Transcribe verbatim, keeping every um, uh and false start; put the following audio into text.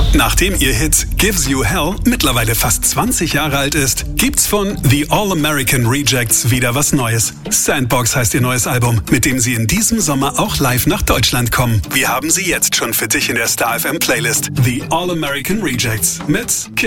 Nachdem ihr Hit Gives You Hell mittlerweile fast zwanzig Jahre alt ist, gibt's von The All-American Rejects wieder was Neues. Sandbox heißt ihr neues Album, mit dem sie in diesem Sommer auch live nach Deutschland kommen. Wir haben sie jetzt schon für dich in der Star F M Playlist. The All-American Rejects mit Kim